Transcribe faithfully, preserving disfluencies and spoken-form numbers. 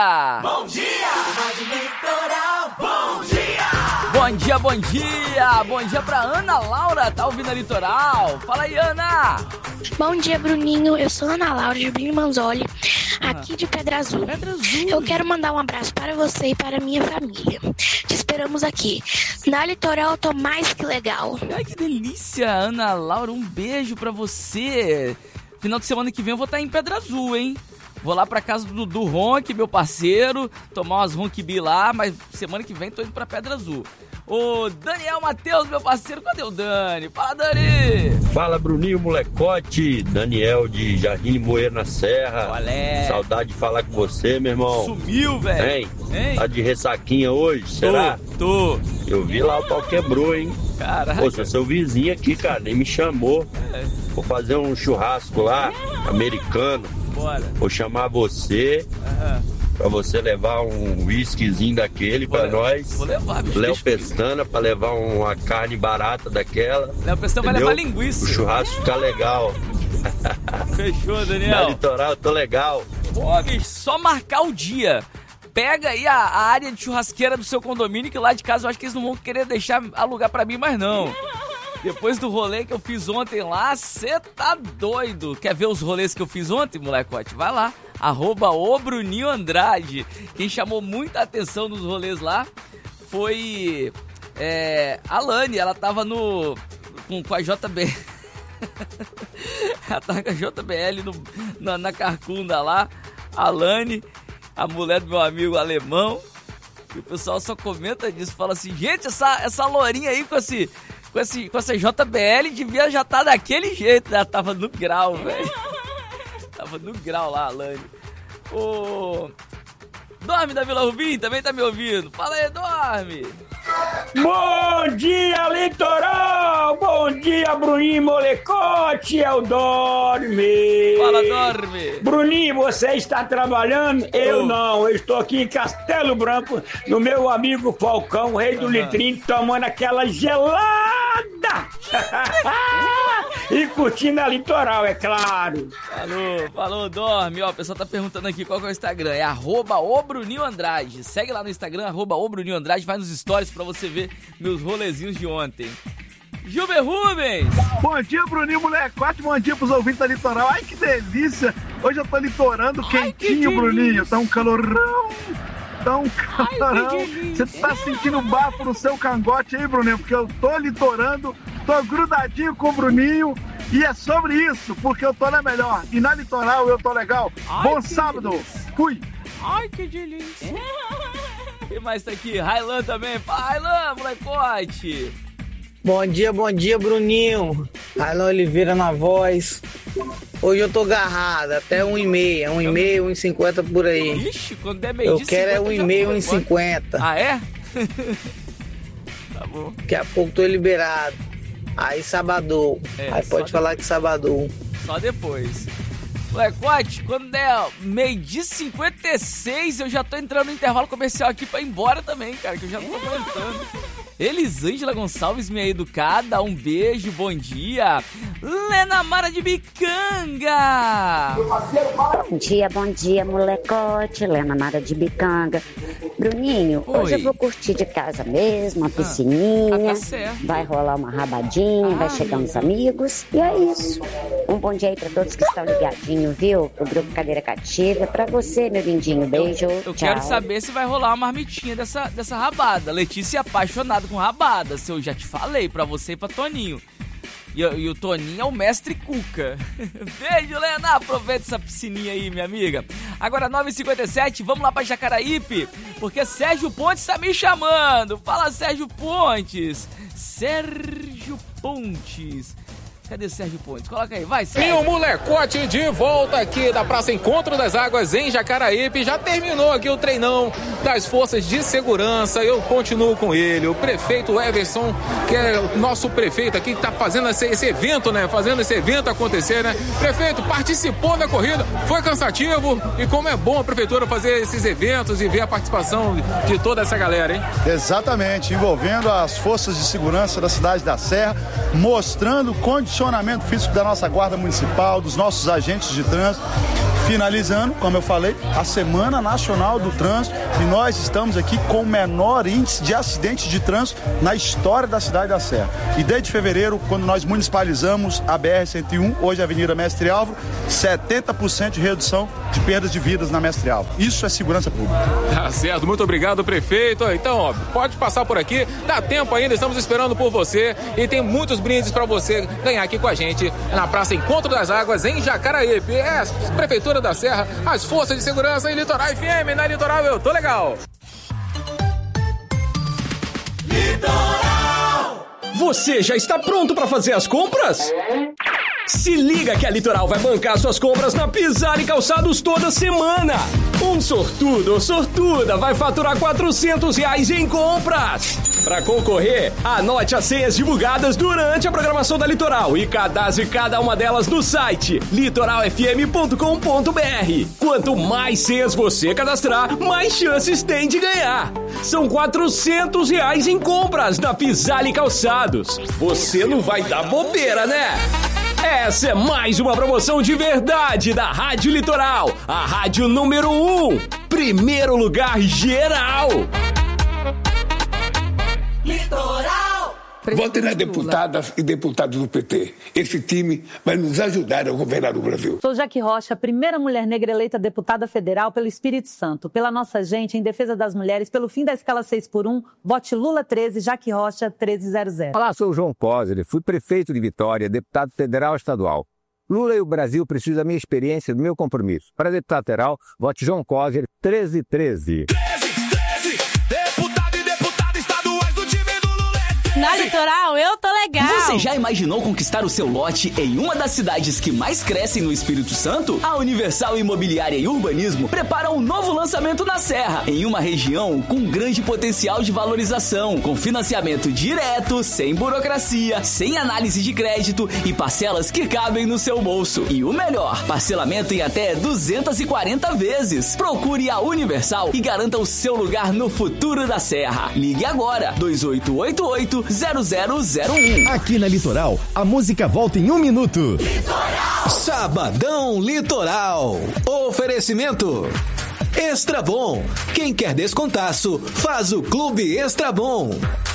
dia! Bom dia! Rádio Litoral, bom dia! Bom dia, bom dia! Bom dia pra Ana Laura, tá ouvindo a Litoral? Fala aí, Ana! Bom dia, Bruninho. Eu sou Ana Laura de Bruno Manzoli, aqui de Pedra Azul. Pedra Azul. Eu quero mandar um abraço para você e para a minha família. Te esperamos aqui. Na Litoral eu tô mais que legal. Ai, que delícia, Ana Laura. Um beijo pra você. Final de semana que vem eu vou estar em Pedra Azul, hein? Vou lá pra casa do, do Ronk, meu parceiro, tomar umas Ronk-Bi lá, mas semana que vem tô indo pra Pedra Azul. Ô, Daniel Matheus, meu parceiro, cadê o Dani? Fala, Dani! Fala, Bruninho, molecote, Daniel de Jardim Moeiro na Serra. Olé! Saudade de falar com você, meu irmão. Sumiu, velho! Hein? Hein? Tá de ressaquinha hoje, será? Tô, tô. Eu vi lá, o pau quebrou, hein? Caraca. Pô, sou seu vizinho aqui, cara, nem me chamou. É. Vou fazer um churrasco lá, americano. Bora. Vou chamar você, Aham. pra você levar um whiskyzinho daquele Vou pra le- nós. Vou levar, bicho. Léo deixa- Pestana pra levar uma carne barata daquela. Léo Pestana vai entendeu? levar linguiça. O churrasco fica legal. Fechou, Na Daniel. Litoral, tô legal. Pô, bicho, só marcar o dia. Pega aí a, a área de churrasqueira do seu condomínio, que lá de casa eu acho que eles não vão querer deixar alugar pra mim mais não. Depois do rolê que eu fiz ontem lá, cê tá doido. Quer ver os rolês que eu fiz ontem, molecote? Vai lá, arroba o Bruninho Andrade. Quem chamou muita atenção nos rolês lá foi é, a Lani, ela tava no, com, com a J B. Ela tava com a J B L no, na, na carcunda lá, a Lani, a mulher do meu amigo alemão. E o pessoal só comenta disso, fala assim, gente, essa, essa lourinha aí com esse... Com, esse, com essa J B L devia já estar tá daquele jeito, ela tava no grau, velho. Tava no grau lá, Alane. Ô. Dorme da Vila Rubim, também tá me ouvindo. Fala aí, Dorme. Bom dia, Litoral! Bom dia, Bruninho Molecote, é o Dorme! Fala, Dorme! Bruninho, você está trabalhando? Eu Oh. não, eu estou aqui em Castelo Branco, no meu amigo Falcão, rei do Uhum. litrinho, tomando aquela gelada! E curtindo a Litoral, é claro! Falou, falou, Dorme. Ó, o pessoal tá perguntando aqui qual que é o Instagram. É arroba o Bruninho Andrade. Segue lá no Instagram, arroba o Bruninho Andrade. Vai nos stories pra você ver meus rolezinhos de ontem. Gilber Rubens! Bom dia, Bruninho Molecote, bom dia pros ouvintes da Litoral. Ai, que delícia! Hoje eu tô litorando Ai, que quentinho, delícia. Bruninho. Tá um calorão, tá um Ai, calorão. que delícia. Você tá sentindo bafo no seu cangote aí, Bruninho? Porque eu tô litorando, tô grudadinho com o Bruninho. E é sobre isso, porque eu tô na melhor. E na Litoral eu tô legal. Ai, Bom que sábado. delícia. Fui. Ai, que delícia! Quem mais tá aqui? Railan também. Fala, Railan, molecote! Bom dia, bom dia, Bruninho. Railan Oliveira na voz. Hoje eu tô agarrado, até um e meia, um e meia, um e cinquenta por aí. Ixi, quando der meio Eu dia quero é cinquenta, um e já meia, foi um e embora. cinquenta. Ah, é? Tá bom. Daqui a pouco tô liberado. Aí sabadou. É, Aí só pode falar que sabadou. Só depois. Molecote, quando der meio-dia e cinquenta e seis, eu já tô entrando no intervalo comercial aqui pra ir embora também, cara, que eu já não tô aguentando. Elisângela Gonçalves, minha educada, um beijo, bom dia. Lena Mara de Bicanga. Bom dia, bom dia, molecote, Lena Mara de Bicanga. Bruninho, Oi. hoje eu vou curtir de casa mesmo, uma Ah, piscininha, tá certo. vai rolar uma rabadinha, vai Ai. chegar uns amigos, e é isso. Um bom dia aí pra todos que estão ligadinhos, viu? O Grupo Cadeira Cativa, pra você, meu lindinho, beijo, Eu tchau. quero saber se vai rolar uma marmitinha dessa, dessa rabada. Letícia é apaixonada com rabada, se eu já te falei pra você e pra Toninho. E, e o Toninho é o mestre Cuca. Beijo, Lena. Aproveita essa piscininha aí, minha amiga. Agora, nove e cinquenta e sete, vamos lá pra Jacaraípe, porque Sérgio Pontes tá me chamando. Fala, Sérgio Pontes. Sérgio Pontes. Cadê Sérgio Pontes? Coloca aí, vai, Sérgio. E o molecote de volta aqui da Praça Encontro das Águas em Jacaraípe. Já terminou aqui o treinão das forças de segurança. Eu continuo com ele, o prefeito Everson, que é o nosso prefeito aqui, que tá fazendo esse, esse evento, né? Fazendo esse evento acontecer, né? Prefeito, participou da corrida, foi cansativo. E como é bom a prefeitura fazer esses eventos e ver a participação de toda essa galera, hein? Exatamente, envolvendo as forças de segurança da cidade da Serra, mostrando condições funcionamento físico da nossa guarda municipal, dos nossos agentes de trânsito. finalizando, como eu falei, a Semana Nacional do Trânsito, e nós estamos aqui com o menor índice de acidentes de trânsito na história da cidade da Serra. E desde fevereiro, quando nós municipalizamos a B R cento e um, hoje a Avenida Mestre Álvaro, setenta por cento de redução de perdas de vidas na Mestre Álvaro. Isso é segurança pública. Tá certo, muito obrigado, prefeito. Então, ó, pode passar por aqui, dá tempo ainda, estamos esperando por você e tem muitos brindes para você ganhar aqui com a gente na Praça Encontro das Águas, em Jacaraípe. É a Prefeitura da Serra, as forças de segurança em Litoral F M. Na Litoral eu tô legal. Litoral! Você já está pronto para fazer as compras? Se liga que a Litoral vai bancar suas compras na Pisar e Calçados toda semana. Um sortudo ou sortuda vai faturar quatrocentos reais em compras. Para concorrer, anote as senhas divulgadas durante a programação da Litoral e cadastre cada uma delas no site litoral f m ponto com ponto b r. Quanto mais senhas você cadastrar, mais chances tem de ganhar. São quatrocentos reais em compras na Pisar e Calçados. Você não vai dar bobeira, né? Essa é mais uma promoção de verdade da Rádio Litoral, a rádio número um, primeiro lugar geral. Litoral! Votem nas deputadas e deputados do P T. Esse time vai nos ajudar a governar o Brasil. Sou Jaque Rocha, primeira mulher negra eleita deputada federal pelo Espírito Santo. Pela nossa gente, em defesa das mulheres, pelo fim da escala seis por um, vote Lula treze, Jaque Rocha treze zero zero. Olá, sou o João Coser, fui prefeito de Vitória, deputado federal e estadual. Lula e o Brasil precisam da minha experiência e do meu compromisso. Para deputado federal, vote João Coser treze treze. Na Litoral, eu tô legal. Você já imaginou conquistar o seu lote em uma das cidades que mais crescem no Espírito Santo? A Universal Imobiliária e Urbanismo prepara um novo lançamento na Serra, em uma região com grande potencial de valorização, com financiamento direto, sem burocracia, sem análise de crédito e parcelas que cabem no seu bolso. E o melhor, parcelamento em até duzentas e quarenta vezes. Procure a Universal e garanta o seu lugar no futuro da Serra. Ligue agora, dois oito oito oito, zero zero zero um. Aqui na Litoral, a música volta em um minuto. Litoral! Sabadão Litoral. Oferecimento Extra Bom. Quem quer descontaço, faz o Clube Extra Bom.